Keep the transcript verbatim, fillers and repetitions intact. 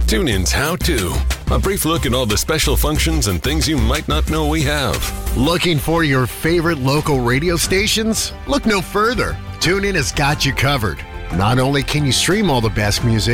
TuneIn's How To. A brief look at all the special functions and things you might not know we have. Looking for your favorite local radio stations? Look no further. TuneIn has got you covered. Not only can you stream all the best music,